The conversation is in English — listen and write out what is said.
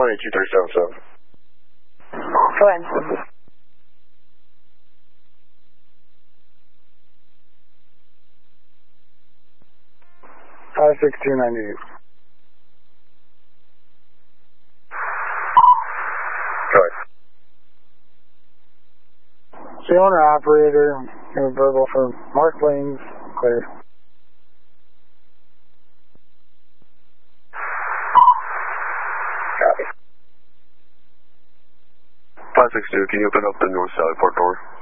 182-377. Go ahead. 56298. Go ahead. The owner operator, give a verbal for Mark Lanes, clear. Copy. 562, can you open up the north side port door?